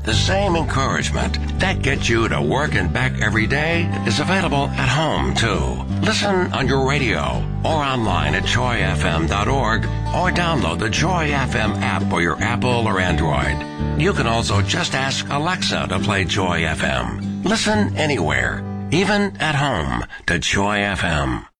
The same encouragement that gets you to work and back every day is available at home, too. Listen on your radio or online at joyfm.org or download the Joy FM app for your Apple or Android. You can also just ask Alexa to play Joy FM. Listen anywhere, even at home, to Joy FM.